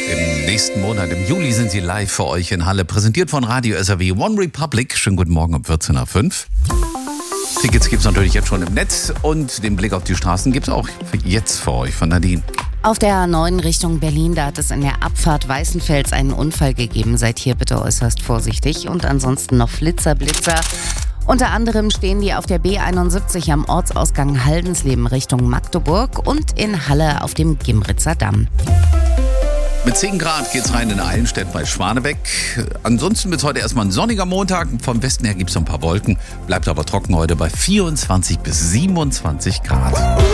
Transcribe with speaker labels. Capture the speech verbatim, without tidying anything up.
Speaker 1: Im nächsten Monat, im Juli, sind sie live für euch in Halle. Präsentiert von Radio S R W One Republic. Schönen guten Morgen um vierzehn Uhr fünf. Tickets gibt es natürlich jetzt schon im Netz und den Blick auf die Straßen gibt es auch jetzt für euch von Nadine.
Speaker 2: Auf der A neun Richtung Berlin, da hat es in der Abfahrt Weißenfels einen Unfall gegeben. Seid hier bitte äußerst vorsichtig. Und ansonsten noch Flitzer, Blitzer. Unter anderem stehen die auf der B einundsiebzig am Ortsausgang Haldensleben Richtung Magdeburg und in Halle auf dem Gimritzer Damm.
Speaker 1: Mit zehn Grad geht's rein in Eilenstedt bei Schwanebeck. Ansonsten wird heute erstmal ein sonniger Montag. Vom Westen her gibt's so ein paar Wolken. Bleibt aber trocken heute bei vierundzwanzig bis siebenundzwanzig Grad.